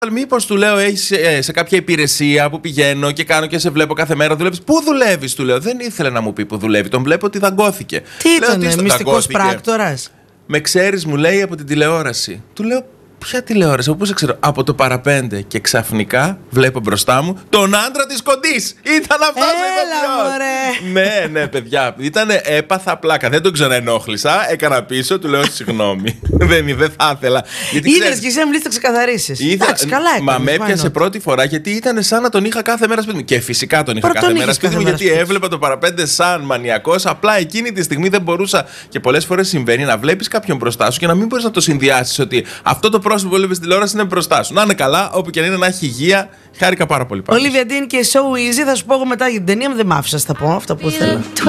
Μήπως του λέω, έχεις σε κάποια υπηρεσία που πηγαίνω και κάνω και σε βλέπω κάθε μέρα, δουλεύεις. Πού δουλεύεις, του λέω. Δεν ήθελε να μου πει που δουλεύει. Τον βλέπω ότι δαγκώθηκε. Τι ήταν, μυστικός πράκτορας? Με ξέρεις, μου λέει, από την τηλεόραση. Του λέω, ποια τηλεόραση, από πού σε ξέρω? Από το Παραπέντε. Και ξαφνικά βλέπω μπροστά μου τον άντρα της κοντής. Ήταν αυτός ο ηθοποιός. Ναι, παιδιά. Έπαθα πλάκα. Δεν τον ξαναενόχλησα. Έκανα πίσω, του λέω συγγνώμη. Δεν θα ήθελα. Ήθελες και εσύ να μιλήσεις, το ξεκαθαρίσεις. Εντάξει, καλά έκανες. Μα με έπιασε πρώτη φορά γιατί ήταν σαν να τον είχα κάθε μέρα σπίτι μου. Και φυσικά τον είχα κάθε μέρα σπίτι μου γιατί έβλεπα το Παραπέντε σαν μανιακός. Απλά εκείνη τη στιγμή δεν μπορούσα. Και πολλές φορές συμβαίνει να βλέπεις κάποιον μπροστά σου και να μην μπορείς να το συνδυάσεις ότι αυτό το πρόσωπο που βλέπεις στη τηλεόραση είναι μπροστά σου. Να είναι καλά, όπου και να είναι, να έχει υγεία. Χάρηκα πάρα πολύ. Olivia Dean και So Easy. Θα σου πω εγώ μετά για την ταινία μου, δεν μ' άφησα να τα πω αυτά που ήθελα.